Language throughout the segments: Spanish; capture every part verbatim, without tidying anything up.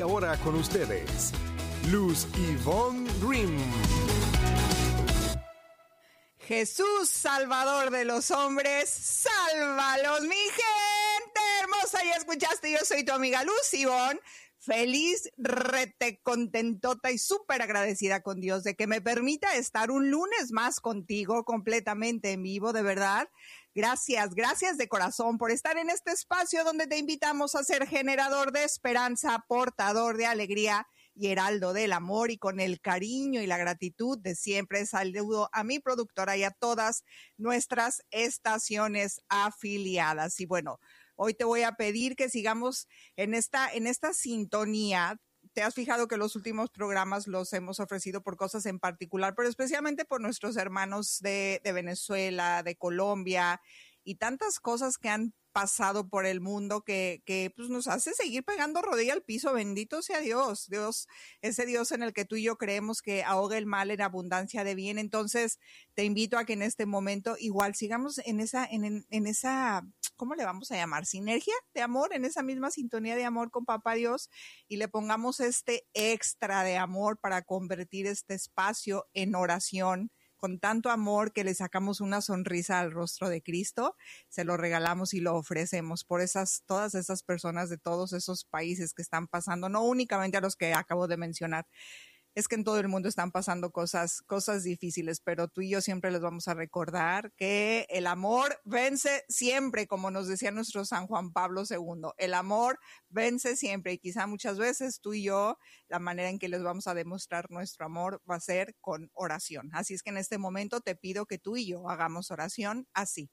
ahora con ustedes, Luz Ivonne Rim. Jesús, Salvador de los hombres, sálvalos, mi gente hermosa. Ya escuchaste, yo soy tu amiga Luz Ivonne. Feliz, rete, contentota y súper agradecida con Dios de que me permita estar un lunes más contigo completamente en vivo, de verdad. Gracias, gracias de corazón por estar en este espacio donde te invitamos a ser generador de esperanza, portador de alegría y heraldo del amor, y con el cariño y la gratitud de siempre saludo a mi productora y a todas nuestras estaciones afiliadas. Y bueno, hoy te voy a pedir que sigamos en esta, en esta sintonía. Te has fijado que los últimos programas los hemos ofrecido por cosas en particular, pero especialmente por nuestros hermanos de, de Venezuela, de Colombia, y tantas cosas que han pasado por el mundo que, que pues nos hace seguir pegando rodilla al piso. Bendito sea Dios, Dios, ese Dios en el que tú y yo creemos que ahoga el mal en abundancia de bien. Entonces te invito a que en este momento igual sigamos en esa, en, en esa, ¿cómo le vamos a llamar? Sinergia de amor, en esa misma sintonía de amor con Papá Dios, y le pongamos este extra de amor para convertir este espacio en oración. Con tanto amor que le sacamos una sonrisa al rostro de Cristo, se lo regalamos y lo ofrecemos por esas, todas esas personas de todos esos países que están pasando, no únicamente a los que acabo de mencionar. Es que en todo el mundo están pasando cosas, cosas difíciles, pero tú y yo siempre les vamos a recordar que el amor vence siempre, como nos decía nuestro San Juan Pablo segundo. El amor vence siempre, y quizá muchas veces tú y yo, la manera en que les vamos a demostrar nuestro amor va a ser con oración. Así es que en este momento te pido que tú y yo hagamos oración así.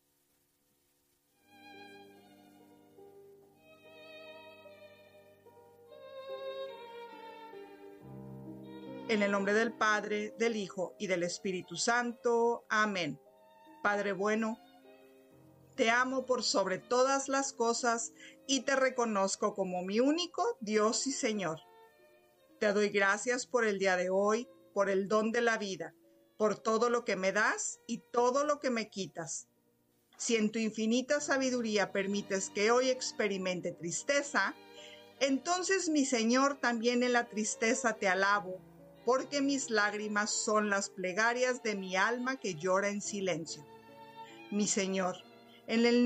En el nombre del Padre, del Hijo y del Espíritu Santo. Amén. Padre bueno, te amo por sobre todas las cosas y te reconozco como mi único Dios y Señor. Te doy gracias por el día de hoy, por el don de la vida, por todo lo que me das y todo lo que me quitas. Si en tu infinita sabiduría permites que hoy experimente tristeza, entonces, mi Señor, también en la tristeza te alabo, porque mis lágrimas son las plegarias de mi alma que llora en silencio. Mi Señor, en el